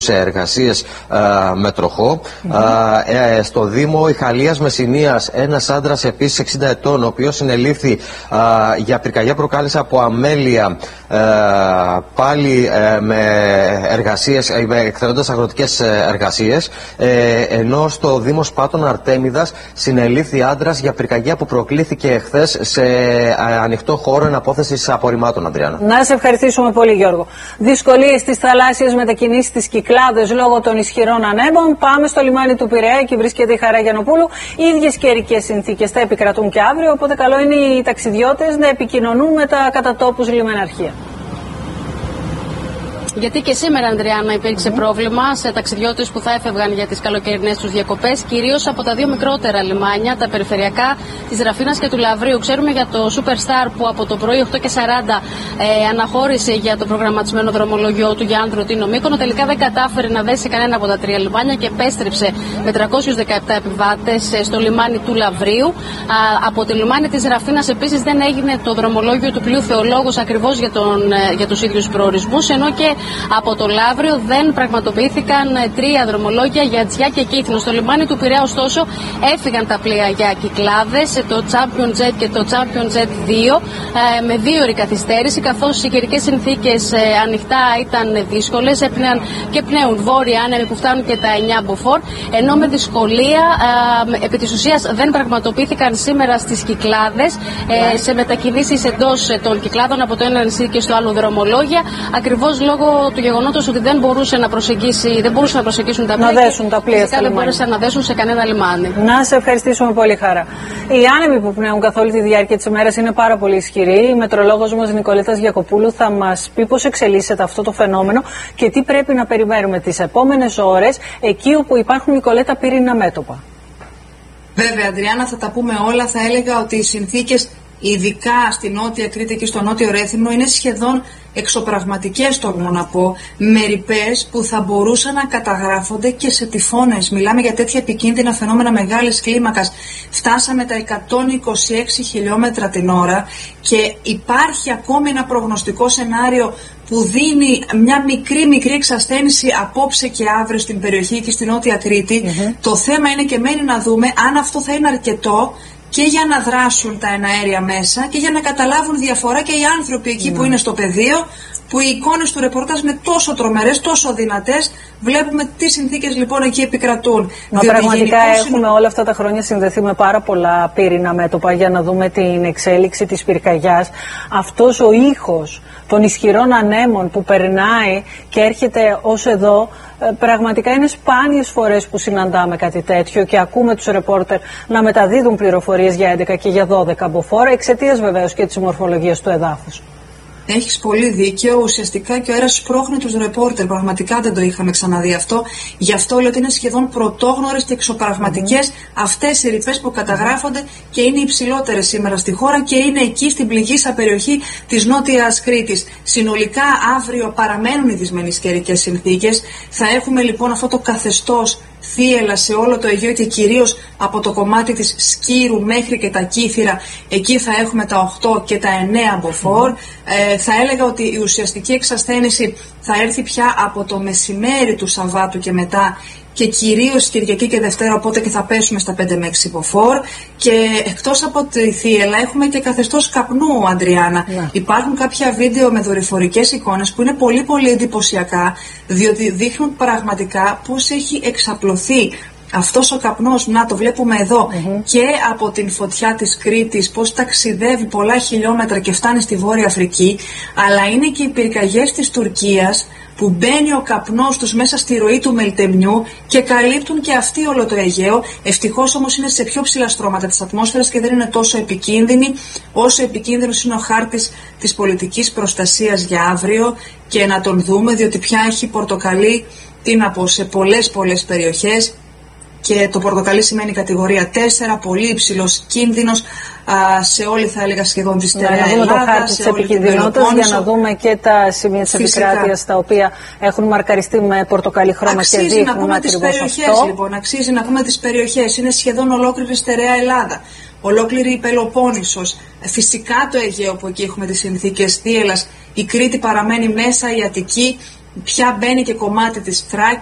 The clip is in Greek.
σε εργασίες με τροχό. Στο Δήμο Ιχαλίας Μεσσηνίας ένας άντρας επίσης 60 ετών, ο οποίος συνελήφθη για πυρκαγιά προκάλεσε από αμέλεια, πάλι με εργασίες, εκθέτοντας αγροτικές εργασίες, ενώ στο Δήμο Σπάτων Αρτέμιδας συνελήφθη άντρας για πυρκαγιά που προκλήθηκε εχθές σε ανοιχτό χώρο εναπόθεσης απορριμμάτων. Αντριάννα. Να σε ευχαριστήσουμε πολύ, Γιώργο. Δυσκολίες στις θαλάσσιες μετακινήσεις της Κυκλάδες λόγω των ισχυρών ανέμων. Πάμε στο λιμάνι του Πειραιά, εκεί βρίσκεται η Χαρά Γιαννοπούλου. Ίδιες καιρικές συνθήκες θα επικρατούν και αύριο, οπότε καλό είναι οι ταξιδιώτες να επικοινωνούν με τα κατά τόπους λιμεναρχεία. Γιατί και σήμερα, Ανδριάννα, υπήρξε πρόβλημα σε ταξιδιώτες που θα έφευγαν για τις καλοκαιρινές τους διακοπές, κυρίως από τα δύο μικρότερα λιμάνια, τα περιφερειακά της Ραφίνας και του Λαυρίου. Ξέρουμε για το Superstar που από το πρωί 8:40 αναχώρησε για το προγραμματισμένο δρομολόγιο του για Άνδρο-Τίνο Μύκονο. Τελικά δεν κατάφερε να δέσει κανένα από τα τρία λιμάνια και επέστρεψε με 317 επιβάτες στο λιμάνι του Λαυρίου. Από το λιμάνι της Ραφίνας επίσης δεν έγινε το δρομολόγιο του πλοίου Θεολόγος ακριβώς για τους ίδιους προορισμούς, ενώ και από το Λαύριο δεν πραγματοποιήθηκαν τρία δρομολόγια για Τζιά και Κύθινο. Στο λιμάνι του Πειραιά, ωστόσο, έφυγαν τα πλοία για Κυκλάδες, το Champion Jet και το Champion Jet 2, με 2 ώρη καθυστέρηση, καθώς οι καιρικές συνθήκες ανοιχτά ήταν δύσκολες. Έπνεαν και πνέουν βόρεια άνεμοι που φτάνουν και τα 9 μποφόρ, ενώ με δυσκολία, επί της ουσίας, δεν πραγματοποιήθηκαν σήμερα στις Κυκλάδες σε μετακινήσεις εντός των Κυκλάδων από το ένα νησί και στο άλλο δρομολόγια, ακριβώς λόγω του γεγονότος ότι δεν μπορούσαν να προσεγγίσουν τα πλοία. Να δέσουν τα πλοία στα δεν μπορούσαν να δέσουν σε κανένα λιμάνι. Να σε ευχαριστήσουμε πολύ, Χαρά. Οι άνεμοι που πνέουν καθ' όλη τη διάρκεια της ημέρας είναι πάρα πολύ ισχυροί. Η μετρολόγος μας Νικολέτας Γιακοπούλου θα μας πει πώς εξελίσσεται αυτό το φαινόμενο και τι πρέπει να περιμένουμε τις επόμενες ώρες εκεί όπου υπάρχουν, Νικολέτα, πύριννα μέτωπα. Βέβαια, Αντριάννα, θα τα πούμε όλα. Θα έλεγα ότι οι συνθήκες, ειδικά στη Νότια Κρήτη και στο Νότιο Ρέθυμνο, είναι σχεδόν εξωπραγματικές, τολμώ να πω, με ρηπές που θα μπορούσαν να καταγράφονται και σε τυφώνες. Μιλάμε για τέτοια επικίνδυνα φαινόμενα μεγάλης κλίμακας. Φτάσαμε τα 126 χιλιόμετρα την ώρα και υπάρχει ακόμη ένα προγνωστικό σενάριο που δίνει μια μικρή εξασθένηση απόψε και αύριο στην περιοχή και στη Νότια Κρήτη. Το θέμα είναι και μένει να δούμε αν αυτό θα είναι αρκετό και για να δράσουν τα εναέρια μέσα και για να καταλάβουν διαφορά και οι άνθρωποι εκεί που είναι στο πεδίο, που οι εικόνες του ρεπορτάζ είναι τόσο τρομερές, τόσο δυνατές. Βλέπουμε τι συνθήκες λοιπόν εκεί επικρατούν. Μα πραγματικά έχουμε όλα αυτά τα χρόνια συνδεθεί με πάρα πολλά πύρινα μέτωπα για να δούμε την εξέλιξη της πυρκαγιάς. Αυτός ο ήχος των ισχυρών ανέμων που περνάει και έρχεται ως εδώ, πραγματικά είναι σπάνιες φορές που συναντάμε κάτι τέτοιο και ακούμε τους ρεπόρτερ να μεταδίδουν πληροφορίες για 11 και για 12 μποφόρ, εξαιτίας βεβαίως και της μορφολογίας του εδάφους. Έχεις πολύ δίκιο. Ουσιαστικά και ο αέρας σπρώχνει τους ρεπόρτερ. Πραγματικά δεν το είχαμε ξαναδεί αυτό. Γι' αυτό λέω ότι είναι σχεδόν πρωτόγνωρες και εξωπραγματικές αυτές οι ρηπές που καταγράφονται και είναι υψηλότερες σήμερα στη χώρα και είναι εκεί στην πληγήσα περιοχή της Νότιας Κρήτης. Συνολικά αύριο παραμένουν οι δυσμενείς καιρικές συνθήκες. Θα έχουμε λοιπόν αυτό το καθεστώς θύελλα σε όλο το Αιγαίο και κυρίως από το κομμάτι της Σκύρου μέχρι και τα Κύθυρα. Εκεί θα έχουμε τα 8 και τα 9 μποφόρ. Θα έλεγα ότι η ουσιαστική εξασθένηση θα έρθει πια από το μεσημέρι του Σαββάτου και μετά και κυρίως Κυριακή και Δευτέρα, οπότε και θα πέσουμε στα 5 με 6 μποφόρ. Και εκτός από τη θύελλα έχουμε και καθεστώς καπνού, Αντριάννα. Υπάρχουν κάποια βίντεο με δορυφορικές εικόνες που είναι πολύ εντυπωσιακά, διότι δείχνουν πραγματικά πώς έχει εξαπλωθεί αυτός ο καπνός. Να το βλέπουμε εδώ και από την φωτιά της Κρήτης, πώς ταξιδεύει πολλά χιλιόμετρα και φτάνει στη Βόρεια Αφρική, αλλά είναι και οι πυρκαγιές της Τουρκίας που μπαίνει ο καπνός τους μέσα στη ροή του Μελτεμνιού και καλύπτουν και αυτοί όλο το Αιγαίο. Ευτυχώς όμως είναι σε πιο ψηλά στρώματα της ατμόσφαιρας και δεν είναι τόσο επικίνδυνοι όσο επικίνδυνος είναι ο χάρτης της πολιτικής προστασίας για αύριο, και να τον δούμε διότι πια έχει πορτοκαλί, τι να πω, σε πολλές περιοχές. Και το πορτοκαλί σημαίνει κατηγορία 4, πολύ υψηλός κίνδυνος σε όλη, θα έλεγα, σχεδόν τη στερεά Ελλάδα. Να δούμε το χάρτη της επικινδυνότητας για να δούμε και τα σημεία της επικράτειας τα οποία έχουν μαρκαριστεί με πορτοκαλί χρώμα και δείχνουν ακριβώς αυτό. Λοιπόν, αξίζει να πούμε τις περιοχές. Είναι σχεδόν ολόκληρη στερεά Ελλάδα. Ολόκληρη η Πελοπόννησος. Φυσικά το Αιγαίο που εκεί έχουμε τις συνθήκες θύελλας. Η Κρήτη παραμένει μέσα, η Αττική. πια μπαίνει και κομμάτι της Θράκης.